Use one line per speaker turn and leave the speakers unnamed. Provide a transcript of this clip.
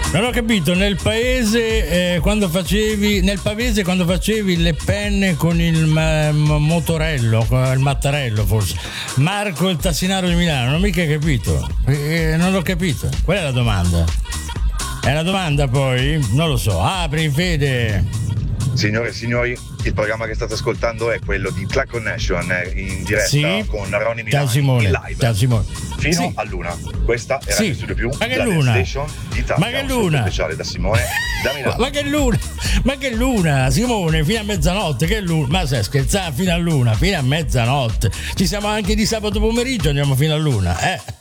Non ho capito, nel pavese quando facevi le penne con il motorello, con il mattarello forse. Marco il tassinaro di Milano, non ho mica capito. Non l'ho capito. Qual è la domanda? È una domanda poi? Non lo so. Apri, Fede.
Signore e signori, il programma che state ascoltando è quello di Clack Connection in diretta con Ronnie Milano in live.
Ciao Simone.
Fino all'una. Questa era in Studio Più,
ma che
la
luna?
Station d'Italia.
Ma che luna?
Speciale da Simone da Milano.
Ma che luna, Simone, fino a mezzanotte, che luna? Ma stai scherzando, fino a mezzanotte. Ci siamo anche di sabato pomeriggio, andiamo fino a luna,